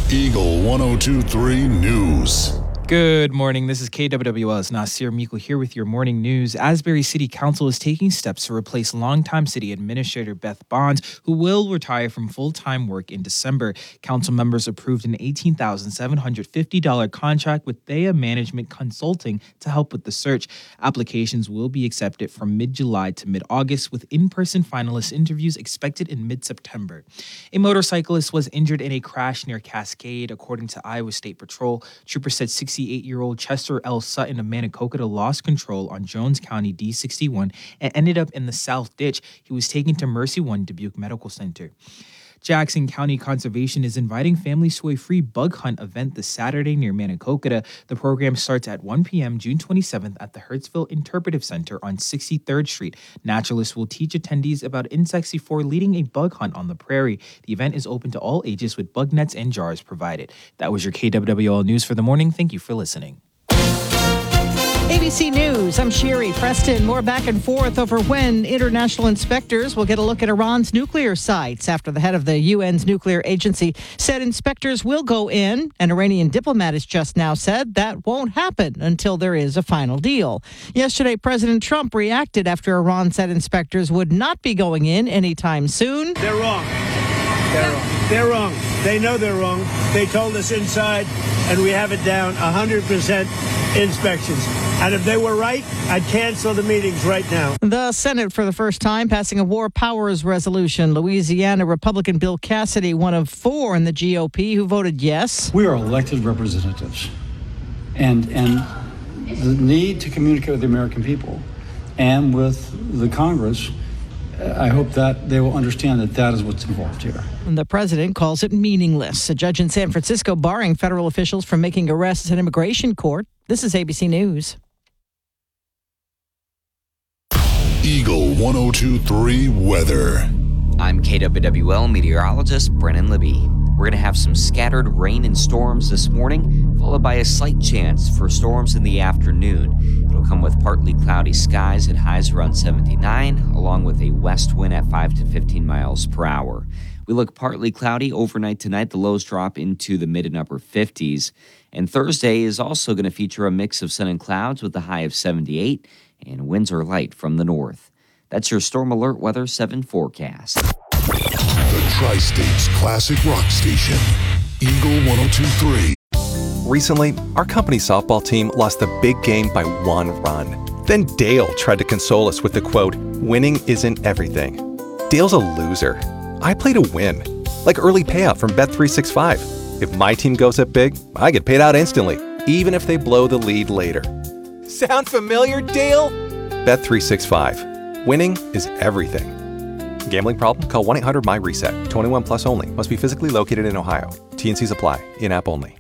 Eagle 102.3 News. Good morning. This is KWWL's Nasir Miko here with your morning news. Asbury City Council is taking steps to replace longtime city administrator Beth Bonds, who will retire from full-time work in December. Council members approved an $18,750 contract with Thea Management Consulting to help with the search. Applications will be accepted from mid-July to mid-August, with in-person finalist interviews expected in mid-September. A motorcyclist was injured in a crash near Cascade. According to Iowa State Patrol, troopers said 68-year-old Chester L. Sutton of Manicocata lost control on Jones County D61 and ended up in the south ditch. He was taken to Mercy One Dubuque Medical Center. Jackson County Conservation is inviting families to a free bug hunt event this Saturday near Manicocata. The program starts at 1 p.m. June 27th at the Hertzville Interpretive Center on 63rd Street. Naturalists will teach attendees about insects before leading a bug hunt on the prairie. The event is open to all ages with bug nets and jars provided. That was your KWWL News for the morning. Thank you for listening. ABC News, I'm Sherry Preston. More back and forth over when international inspectors will get a look at Iran's nuclear sites after the head of the UN's nuclear agency said inspectors will go in. An Iranian diplomat has just now said that won't happen until there is a final deal. Yesterday, President Trump reacted after Iran said inspectors would not be going in anytime soon. They're wrong. They're wrong. They know they're wrong. They told us inside, and we have it down 100% inspections. And if they were right, I'd cancel the meetings right now. The Senate, for the first time, passing a war powers resolution. Louisiana Republican Bill Cassidy, one of four in the GOP who voted yes. We are elected representatives, and the need to communicate with the American people and with the Congress, I hope that they will understand that that is what's involved here. And the president calls it meaningless. A judge in San Francisco barring federal officials from making arrests in immigration court. This is ABC News. Eagle 102.3 weather. I'm KWWL meteorologist Brennan Libby. We're going to have some scattered rain and storms this morning, followed by a slight chance for storms in the afternoon. It'll come with partly cloudy skies and highs around 79, along with a west wind at 5 to 15 miles per hour. We look partly cloudy overnight tonight. The lows drop into the mid and upper 50s. And Thursday is also going to feature a mix of sun and clouds with a high of 78, and winds are light from the north. That's your Storm Alert Weather 7 forecast. The Tri-State's classic rock station, Eagle 102.3. Recently, our company softball team lost the big game by 1 run. Then Dale tried to console us with the quote, "Winning isn't everything." Dale's a loser. I play to win, like early payout from Bet365. If my team goes up big, I get paid out instantly, even if they blow the lead later. Sound familiar, Dale? Bet365. Winning is everything. Gambling problem? Call 1-800-MY-RESET. 21 plus only. Must be physically located in Ohio. T&Cs apply. In-app only.